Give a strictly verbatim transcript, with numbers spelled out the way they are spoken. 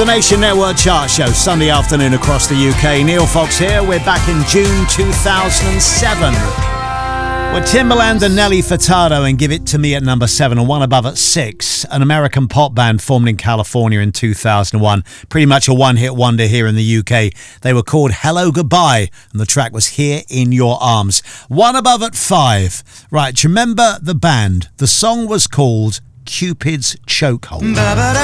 the Nation Network Chart Show, Sunday afternoon across the U K. Neil Fox here. We're back in June two thousand seven. We're Timbaland and Nelly Furtado and Give It To Me at number seven, and one above at six. An American pop band formed in California in two thousand one. Pretty much a one-hit wonder here in the U K. They were called Hello Goodbye, and the track was Here in Your Arms. One above at five. Right, do you remember the band? The song was called Cupid's Chokehold.